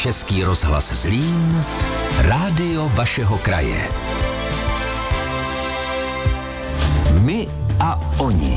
Český rozhlas Zlín, rádio vašeho kraje. My a oni.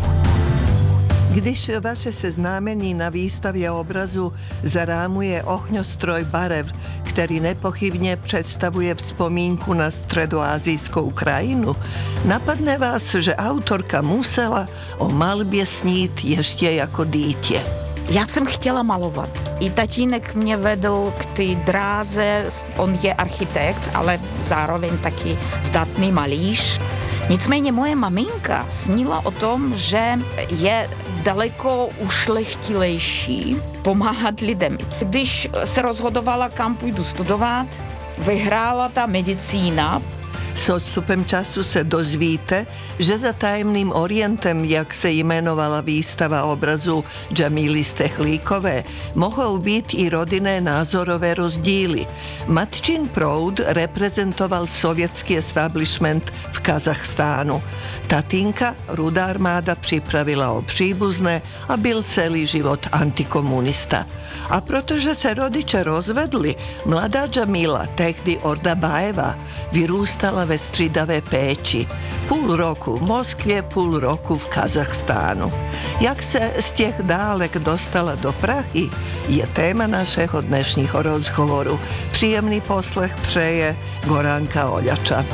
Když vaše seznámení na výstavě obrazu zarámuje ohňostroj barev, který nepochybně představuje vzpomínku na středoasijskou krajinu, napadne vás, že autorka musela o malbě snít ještě jako dítě. Já jsem chtěla malovat. I tatínek mě vedl k té dráze. On je architekt, ale zároveň taky zdatný malíř. Nicméně moje maminka snila o tom, že je daleko ušlechtilejší pomáhat lidem. Když se rozhodovala, kam půjdu studovat, vyhrála ta medicína. S odstupem času se dozvíte, že za tajemným orientem, jak se jmenovala výstava obrazu Džamily Stehlíkové, mohou být i rodinné názorové rozdíly. Matčin proud reprezentoval sovětský establishment v Kazachstánu. Tatínka rudá armáda připravila o příbuzné a byl celý život antikomunista. A protože se rodiče rozvedli, mladá Džamila, tehdy Ordabajeva, vyrůstala ve střídavé péči. Půl roku v Moskvě, půl roku v Kazachstánu. Jak se z těch dálek dostala do Prahy, je téma našeho dnešního rozhovoru. Příjemný poslech přeje Goranka Oljača.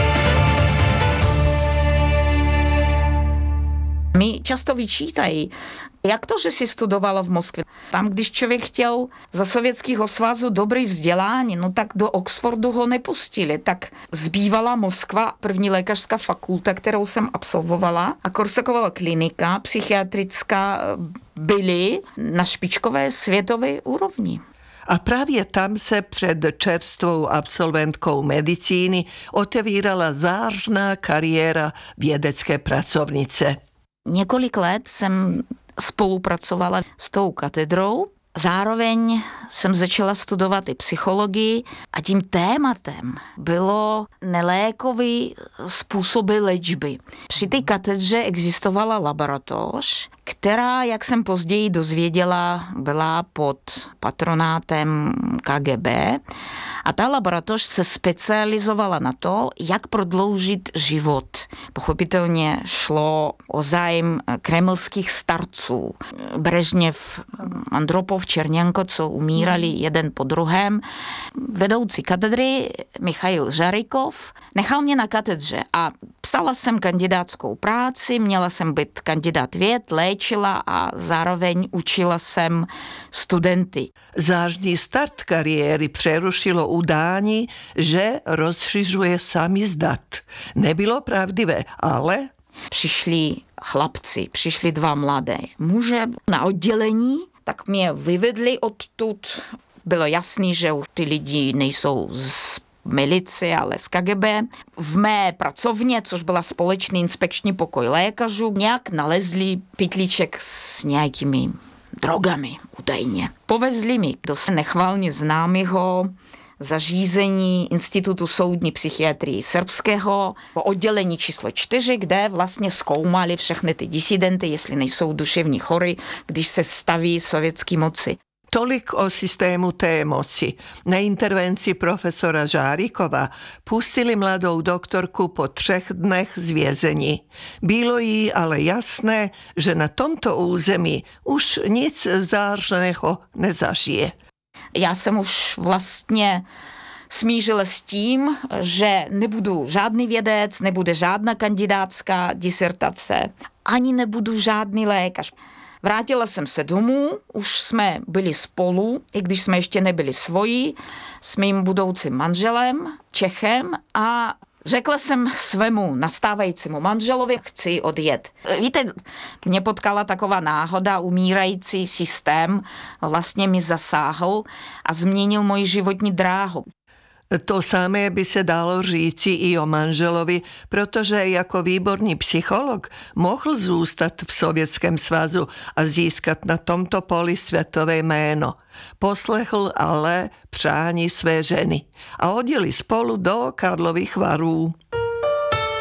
Mi často vyčítají, jak to, že si studovala v Moskvě. Tam, když člověk chtěl za Sovětského svazu dobrý vzdělání, no tak do Oxfordu ho nepustili. Tak zbývala Moskva, první lékařská fakulta, kterou jsem absolvovala, a Korsakova klinika psychiatrická byly na špičkové světové úrovni. A právě tam se před čerstvou absolventkou medicíny otevírala zářná kariéra vědecké pracovnice. Několik let jsem spolupracovala s tou katedrou, zároveň jsem začala studovat i psychologii a tím tématem bylo nelékové způsoby léčby. Při té katedře existovala laboratoř, která, jak jsem později dozvěděla, byla pod patronátem KGB a ta laboratoř se specializovala na to, jak prodloužit život. Pochopitelně šlo o zájem kremlských starců. Brežněv, Andropov, Černěnko, co umírali jeden po druhém. Vedoucí katedry Michail Žarikov nechal mě na katedře a psala jsem kandidátskou práci, měla jsem být kandidát věd, léčila a zároveň učila jsem studenty. Zářný start kariéry přerušilo udání, že rozšiřuje samizdat. Nebylo pravdivé, ale... Přišli chlapci, přišli dva mladé muže na oddělení, tak mě vyvedli odtud. Bylo jasný, že už ty lidi nejsou z milici, ale z KGB. V mé pracovně, což byla společný inspekční pokoj lékařů, nějak nalezli pytlíček s nějakými drogami údajně. Povezli mi do nechvalně známého zařízení Institutu soudní psychiatrie srbského po oddělení číslo 4, kde vlastně zkoumali všechny ty disidenty, jestli nejsou duševní chory, když se staví sovětský moci. Tolik o systému té moci. Na intervenci profesora Žárikova pustili mladou doktorku po 3 dnech z vězení. Bylo jí ale jasné, že na tomto území už nic zářného nezažije. Já jsem už vlastně smířila s tím, že nebudu žádný vědec, nebude žádná kandidátská disertace, ani nebudu žádný lékař. Vrátila jsem se domů, už jsme byli spolu, i když jsme ještě nebyli svoji, s mým budoucím manželem, Čechem, a řekla jsem svému nastávajícímu manželovi, chci odjet. Víte, mě potkala taková náhoda, umírající systém vlastně mi zasáhl a změnil moji životní dráhu. To samé by se dalo říci i o manželovi, protože jako výborný psycholog mohl zůstat v Sovětském svazu a získat na tomto poli světové jméno. Poslechl ale přání své ženy a odjeli spolu do Karlových Varů.